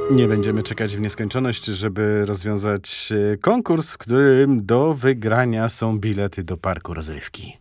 Nie będziemy czekać w nieskończoność, żeby rozwiązać konkurs, w którym do wygrania są bilety do parku rozrywki.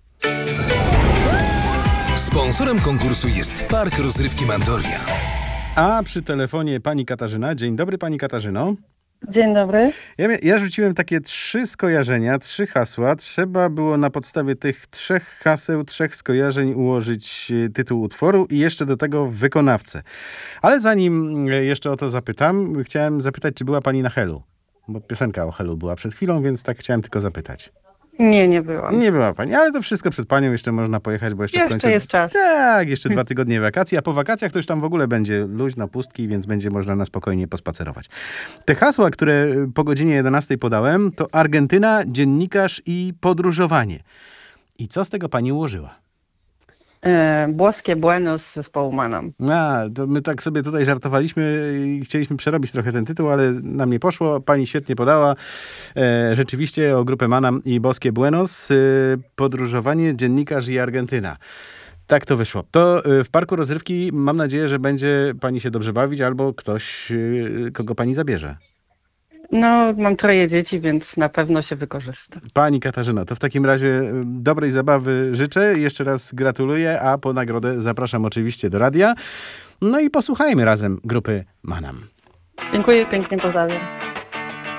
Sponsorem konkursu jest Park Rozrywki Mandoria. A przy telefonie pani Katarzyna. Dzień dobry, pani Katarzyno. Dzień dobry. Ja rzuciłem takie 3 skojarzenia, 3 hasła. Trzeba było na podstawie tych 3 haseł, 3 skojarzeń ułożyć tytuł utworu i jeszcze do tego wykonawcę. Ale zanim jeszcze o to zapytam, chciałem zapytać, czy była pani na Helu? Bo piosenka o Helu była przed chwilą, więc tak chciałem tylko zapytać. Nie byłam. Nie była pani, ale to wszystko przed panią. Jeszcze można pojechać, bo jeszcze w końcu... jest czas. Tak, jeszcze 2 tygodnie wakacji, a po wakacjach to już tam w ogóle będzie luźno, pustki, więc będzie można na spokojnie pospacerować. Te hasła, które po godzinie 11 podałem, to Argentyna, dziennikarz i podróżowanie. I co z tego pani ułożyła? Boskie Bueno z zespołu Manam. To my tak sobie tutaj żartowaliśmy i chcieliśmy przerobić trochę ten tytuł, ale nam nie poszło. Pani świetnie podała. Rzeczywiście o grupę Manam i Boskie Buenos. Podróżowanie, dziennikarz i Argentyna. Tak to wyszło. To w parku rozrywki mam nadzieję, że będzie pani się dobrze bawić albo ktoś, kogo pani zabierze. No, mam 3 dzieci, więc na pewno się wykorzysta. Pani Katarzyno, to w takim razie dobrej zabawy życzę. Jeszcze raz gratuluję, a po nagrodę zapraszam oczywiście do radia. No i posłuchajmy razem grupy Manam. Dziękuję, pięknie pozdrawiam.